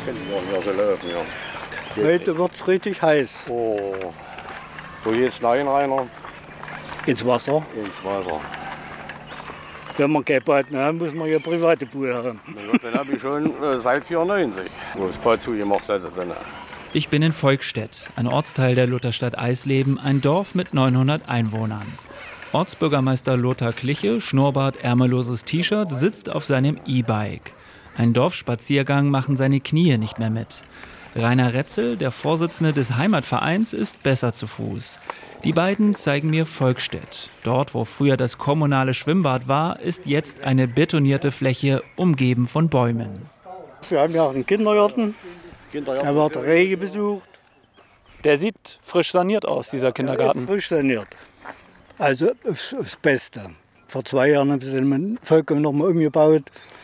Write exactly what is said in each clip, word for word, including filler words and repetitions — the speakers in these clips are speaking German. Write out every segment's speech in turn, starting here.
Können wir hier so laufen, ja. Heute wird es richtig heiß. Oh, wo geht's rein, Rainer? Ins Wasser. Ins Wasser. Wenn man kein Bad mehr haben, muss man ja private Pool haben. Ja, den habe ich schon äh, seit vierundneunzig, wo das Bad zugemacht hatte. Dann. Ich bin in Volkstedt, ein Ortsteil der Lutherstadt Eisleben, ein Dorf mit neunhundert Einwohnern. Ortsbürgermeister Lothar Kliche, Schnurrbart, ärmelloses T-Shirt, sitzt auf seinem E-Bike. Ein Dorfspaziergang machen seine Knie nicht mehr mit. Rainer Retzel, der Vorsitzende des Heimatvereins, ist besser zu Fuß. Die beiden zeigen mir Volkstedt. Dort, wo früher das kommunale Schwimmbad war, ist jetzt eine betonierte Fläche, umgeben von Bäumen. Wir haben ja auch einen Kindergarten. Da wird rege besucht. Der sieht frisch saniert aus, dieser Kindergarten. Frisch saniert. Also das Beste. Vor zwei Jahren haben sie den vollkommen nochmal umgebaut.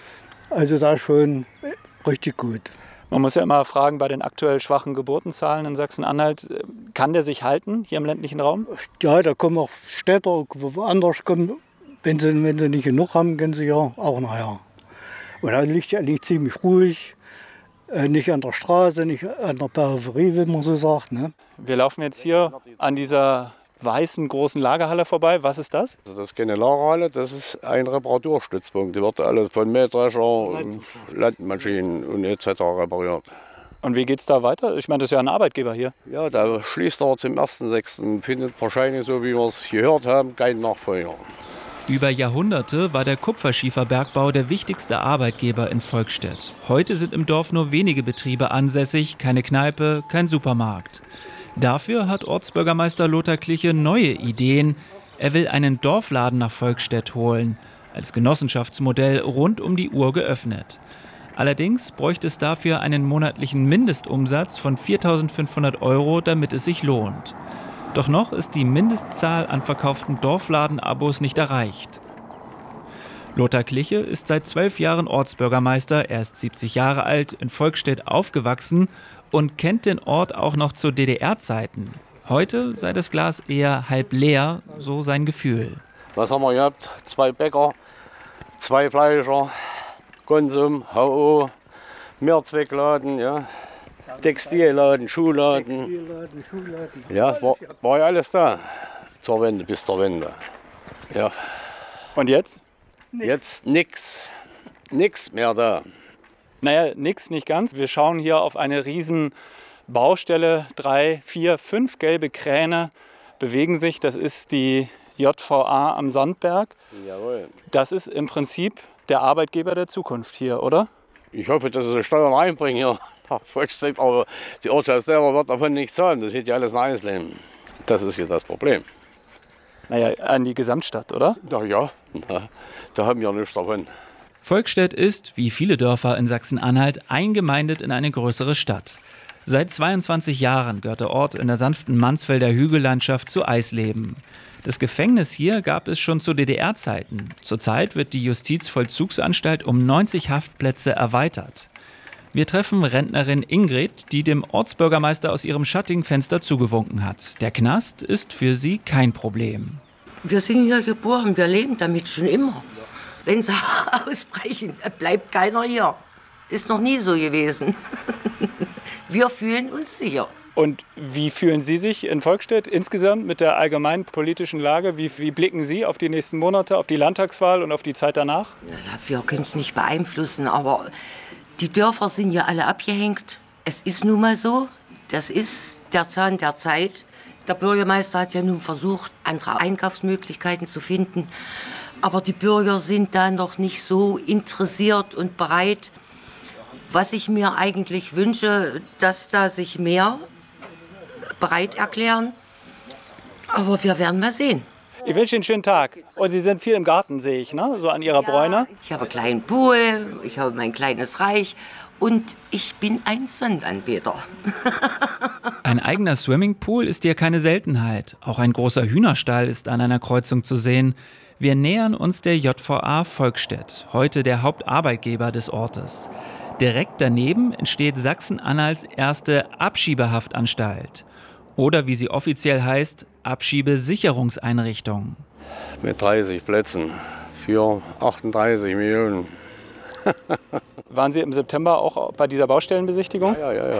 Also da schon richtig gut. Man muss ja immer fragen, bei den aktuell schwachen Geburtenzahlen in Sachsen-Anhalt, kann der sich halten hier im ländlichen Raum? Ja, da kommen auch Städter, woanders kommen. Wenn sie, wenn sie nicht genug haben, gehen sie ja auch nachher. Und da liegt eigentlich ziemlich ruhig. Nicht an der Straße, nicht an der Peripherie, wie man so sagt. Ne? Wir laufen jetzt hier an dieser weißen großen Lagerhalle vorbei. Was ist das? Also das ist keine Lagerhalle, das ist ein Reparaturstützpunkt. Die wird alles von Mähdreschern, Landmaschinen und et cetera repariert. Und wie geht es da weiter? Ich meine, das ist ja ein Arbeitgeber hier. Ja, da schließt er zum ersten sechsten Findet wahrscheinlich, so wie wir es gehört haben, keinen Nachfolger. Über Jahrhunderte war der Kupferschieferbergbau der wichtigste Arbeitgeber in Volkstedt. Heute sind im Dorf nur wenige Betriebe ansässig, keine Kneipe, kein Supermarkt. Dafür hat Ortsbürgermeister Lothar Kliche neue Ideen. Er will einen Dorfladen nach Volkstedt holen, als Genossenschaftsmodell rund um die Uhr geöffnet. Allerdings bräuchte es dafür einen monatlichen Mindestumsatz von viertausendfünfhundert Euro, damit es sich lohnt. Doch noch ist die Mindestzahl an verkauften Dorfladen-Abos nicht erreicht. Lothar Kliche ist seit zwölf Jahren Ortsbürgermeister, er ist siebzig Jahre alt, in Volkstedt aufgewachsen und kennt den Ort auch noch zu D D R-Zeiten. Heute sei das Glas eher halb leer, so sein Gefühl. Was haben wir gehabt? Zwei Bäcker, zwei Fleischer, Konsum, H O, Mehrzweckladen, ja. Textilladen, Schuhladen. Textilladen, Schuhladen. Ja, war, war ja alles da zur Wende, bis zur Wende. Ja. Und jetzt? Nix. Jetzt nix. Nix mehr da. Naja, nix, nicht ganz. Wir schauen hier auf eine riesen Baustelle. Drei, vier, fünf gelbe Kräne bewegen sich. Das ist die J V A am Sandberg. Jawohl. Das ist im Prinzip der Arbeitgeber der Zukunft hier, oder? Ich hoffe, dass sie Steuern reinbringen hier. Aber die Ortschaft selber wird davon nichts zahlen. Das geht ja alles nach Eisleben. Das ist hier das Problem. Naja, an die Gesamtstadt, oder? Na ja, na, da haben wir nichts davon. Volkstedt ist, wie viele Dörfer in Sachsen-Anhalt, eingemeindet in eine größere Stadt. Seit zweiundzwanzig Jahren gehört der Ort in der sanften Mansfelder Hügellandschaft zu Eisleben. Das Gefängnis hier gab es schon zu D D R-Zeiten. Zurzeit wird die Justizvollzugsanstalt um neunzig Haftplätze erweitert. Wir treffen Rentnerin Ingrid, die dem Ortsbürgermeister aus ihrem schattigen Fenster zugewunken hat. Der Knast ist für sie kein Problem. Wir sind hier geboren, wir leben damit schon immer. Wenn sie ausbrechen, bleibt keiner hier. Ist noch nie so gewesen. Wir fühlen uns sicher. Und wie fühlen Sie sich in Volkstedt insgesamt mit der allgemeinen politischen Lage? Wie, wie blicken Sie auf die nächsten Monate, auf die Landtagswahl und auf die Zeit danach? Ja, wir können es nicht beeinflussen, aber die Dörfer sind ja alle abgehängt. Es ist nun mal so, das ist der Zahn der Zeit. Der Bürgermeister hat ja nun versucht, andere Einkaufsmöglichkeiten zu finden. Aber die Bürger sind da noch nicht so interessiert und bereit. Was ich mir eigentlich wünsche, dass da sich mehr bereit erklären. Aber wir werden mal sehen. Ich wünsche Ihnen einen schönen Tag. Und Sie sind viel im Garten, sehe ich, ne? So an Ihrer Ja, Bräune. ich habe einen kleinen Pool, ich habe mein kleines Reich und ich bin ein Sonnenanbeter. Ein eigener Swimmingpool ist hier keine Seltenheit. Auch ein großer Hühnerstall ist an einer Kreuzung zu sehen. Wir nähern uns der J V A Volkstedt, heute der Hauptarbeitgeber des Ortes. Direkt daneben entsteht Sachsen-Anhalts erste Abschiebehaftanstalt. Oder wie sie offiziell heißt, Abschiebesicherungseinrichtung. Mit dreißig Plätzen für achtunddreißig Millionen. Waren Sie im September auch bei dieser Baustellenbesichtigung? Ja, ja, ja.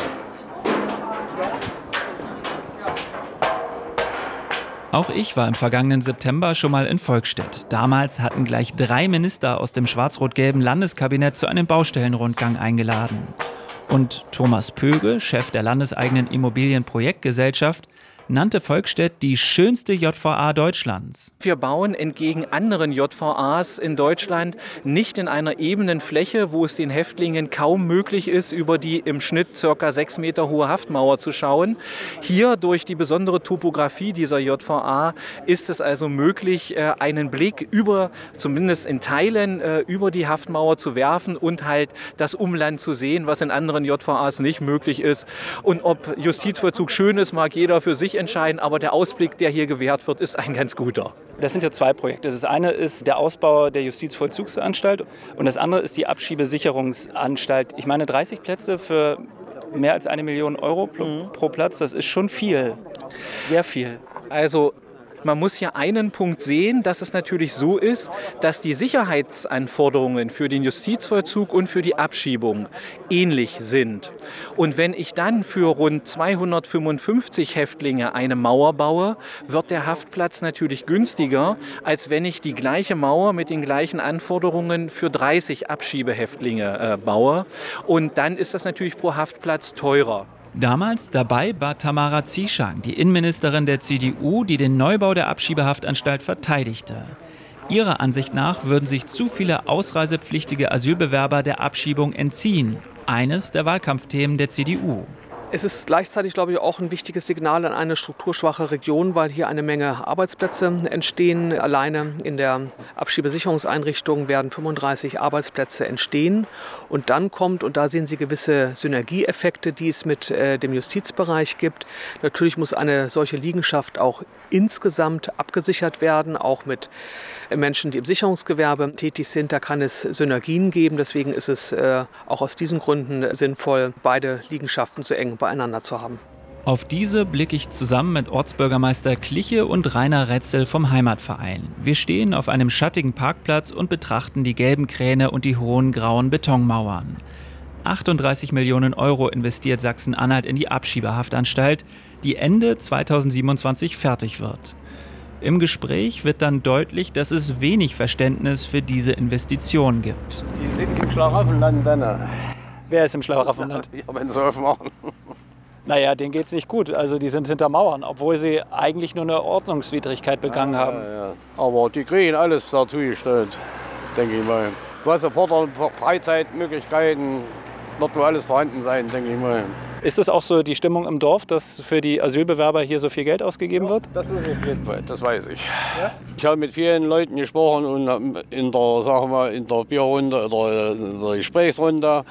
Auch ich war im vergangenen September schon mal in Volkstedt. Damals hatten gleich drei Minister aus dem schwarz-rot-gelben Landeskabinett zu einem Baustellenrundgang eingeladen. Und Thomas Pöge, Chef der landeseigenen Immobilienprojektgesellschaft, nannte Volkstedt die schönste J V A Deutschlands. Wir bauen entgegen anderen J V As in Deutschland nicht in einer ebenen Fläche, wo es den Häftlingen kaum möglich ist, über die im Schnitt ca. sechs Meter hohe Haftmauer zu schauen. Hier durch die besondere Topografie dieser J V A ist es also möglich, einen Blick über, zumindest in Teilen, über die Haftmauer zu werfen und halt das Umland zu sehen, was in anderen J V As nicht möglich ist. Und ob Justizvollzug schön ist, mag jeder für sich entscheiden, aber der Ausblick, der hier gewährt wird, ist ein ganz guter. Das sind ja zwei Projekte. Das eine ist der Ausbau der Justizvollzugsanstalt und das andere ist die Abschiebesicherungsanstalt. Ich meine, dreißig Plätze für mehr als eine Million Euro pro, mhm. pro Platz, das ist schon viel, sehr viel. Also man muss hier einen Punkt sehen, dass es natürlich so ist, dass die Sicherheitsanforderungen für den Justizvollzug und für die Abschiebung ähnlich sind. Und wenn ich dann für rund zweihundertfünfundfünfzig Häftlinge eine Mauer baue, wird der Haftplatz natürlich günstiger, als wenn ich die gleiche Mauer mit den gleichen Anforderungen für dreißig Abschiebehäftlinge äh, baue. Und dann ist das natürlich pro Haftplatz teurer. Damals dabei war Tamara Zieschang, die Innenministerin der C D U, die den Neubau der Abschiebehaftanstalt verteidigte. Ihrer Ansicht nach würden sich zu viele ausreisepflichtige Asylbewerber der Abschiebung entziehen. Eines der Wahlkampfthemen der C D U. Es ist gleichzeitig, glaube ich, auch ein wichtiges Signal an eine strukturschwache Region, weil hier eine Menge Arbeitsplätze entstehen. Alleine in der Abschiebesicherungseinrichtung werden fünfunddreißig Arbeitsplätze entstehen. Und dann kommt, und da sehen Sie gewisse Synergieeffekte, die es mit äh, dem Justizbereich gibt. Natürlich muss eine solche Liegenschaft auch insgesamt abgesichert werden, auch mit Menschen, die im Sicherungsgewerbe tätig sind. Da kann es Synergien geben. Deswegen ist es äh, auch aus diesen Gründen sinnvoll, beide Liegenschaften so eng beieinander zu haben. Auf diese blicke ich zusammen mit Ortsbürgermeister Kliche und Rainer Retzel vom Heimatverein. Wir stehen auf einem schattigen Parkplatz und betrachten die gelben Kräne und die hohen grauen Betonmauern. achtunddreißig Millionen Euro investiert Sachsen-Anhalt in die Abschiebehaftanstalt, die Ende zweitausendsiebenundzwanzig fertig wird. Im Gespräch wird dann deutlich, dass es wenig Verständnis für diese Investition gibt. Die sind im Schlaraffenland, dann. Wer ist im Schlaraffenland? Ja, wenn sie aufmachen. Naja, denen geht es nicht gut. Also die sind hinter Mauern, obwohl sie eigentlich nur eine Ordnungswidrigkeit begangen ja, haben. Ja, ja. Aber die kriegen alles dazu gestellt, denke ich mal. Was sie fordern, Freizeitmöglichkeiten, wird wohl alles vorhanden sein, denke ich mal. Ist es auch so die Stimmung im Dorf, dass für die Asylbewerber hier so viel Geld ausgegeben wird? Das ist auf jeden Fall, das weiß ich. Ja? Ich habe mit vielen Leuten gesprochen und in der, sagen wir mal, in der Bierrunde oder in der Gesprächsrunde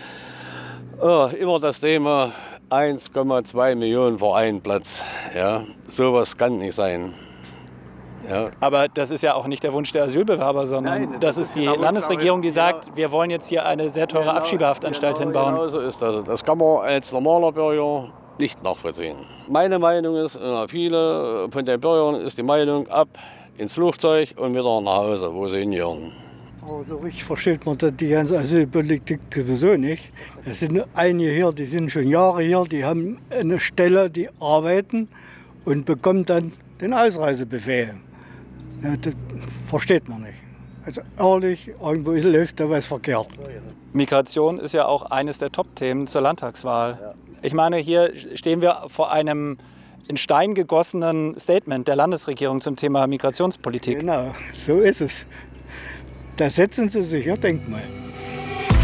oh, immer das Thema eins Komma zwei Millionen für einen Platz. Ja, sowas kann nicht sein. Ja. Aber das ist ja auch nicht der Wunsch der Asylbewerber, sondern Nein, das, das ist die Landesregierung, die sagt, ja, wir wollen jetzt hier eine sehr teure genau, Abschiebehaftanstalt genau, hinbauen. Genau so ist das. Das kann man als normaler Bürger nicht nachvollziehen. Meine Meinung ist, viele von den Bürgern ist die Meinung, ab ins Flugzeug und wieder nach Hause, wo sie hingehören. Aber so richtig versteht man die ganze Asylpolitik sowieso nicht. Es sind einige hier, die sind schon Jahre hier, die haben eine Stelle, die arbeiten und bekommen dann den Ausreisebefehl. Ja, das versteht man nicht. Also ehrlich, irgendwo läuft da was verkehrt. Migration ist ja auch eines der Top-Themen zur Landtagswahl. Ja. Ich meine, hier stehen wir vor einem in Stein gegossenen Statement der Landesregierung zum Thema Migrationspolitik. Genau, so ist es. Da setzen Sie sich, ja, denk mal.